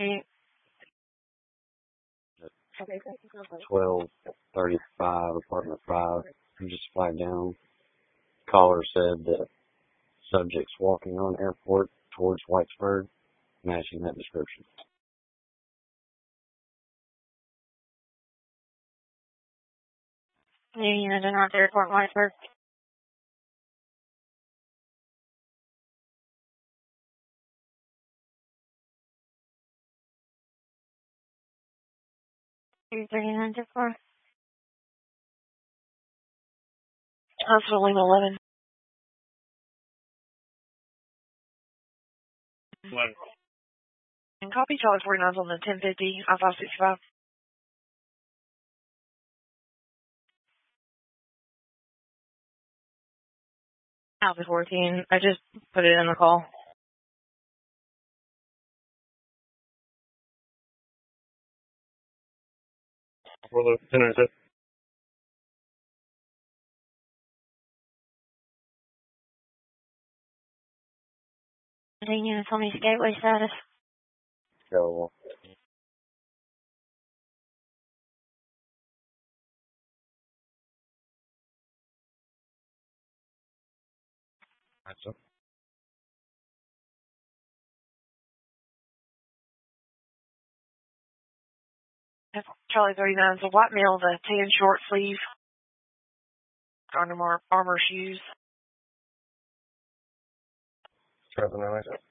1235, apartment 5. We just flagged down. Caller said that subject's walking on airport towards Whitesburg, matching that description. New unit in North Airport, Whitesburg. Three 3924. Hospital Lima 11. 11. And copy Charlie 49's on the 1050, I-565. Alpha 14. I just put it in the call. For the 1096. Units on East Gateway status. Go. That's up. Charlie 39's a white male, the tan short sleeve. Armor shoes. Charlie 996.